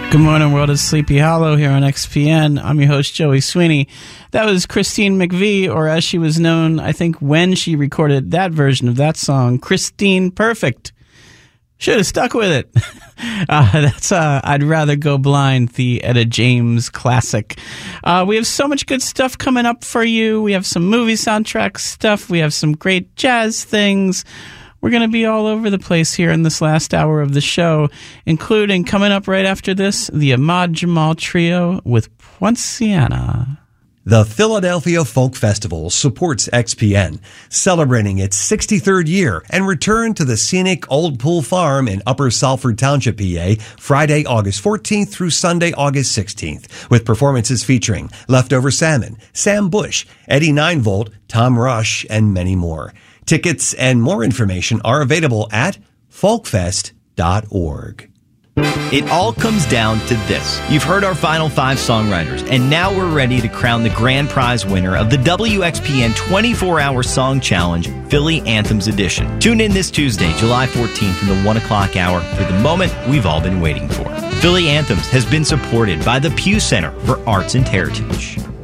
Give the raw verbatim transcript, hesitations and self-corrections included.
Good morning, world of Sleepy Hollow here on X P N. I'm your host, Joey Sweeney. That was Christine McVie, or as she was known, I think, when she recorded that version of that song, Christine Perfect. Should have stuck with it. Uh, that's uh, I'd Rather Go Blind, the Etta James classic. Uh, we have so much good stuff coming up for you. We have some movie soundtrack stuff. We have some great jazz things. We're going to be all over the place here in this last hour of the show, including coming up right after this, the Ahmad Jamal Trio with Poinciana. The Philadelphia Folk Festival supports X P N, celebrating its sixty-third year and return to the scenic Old Pool Farm in Upper Salford Township, P A, Friday, August fourteenth through Sunday, August sixteenth, with performances featuring Leftover Salmon, Sam Bush, Eddie nine volt, Tom Rush, and many more. Tickets and more information are available at folkfest dot org. It all comes down to this. You've heard our final five songwriters, and now we're ready to crown the grand prize winner of the W X P N twenty-four hour Song Challenge, Philly Anthems Edition. Tune in this Tuesday, July fourteenth in the one o'clock hour for the moment we've all been waiting for. Philly Anthems has been supported by the Pew Center for Arts and Heritage.